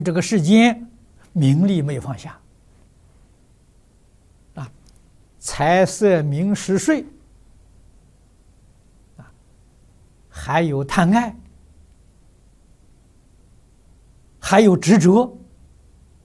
这个世间名利没有放下啊，财色名食睡啊，还有贪爱，还有执着。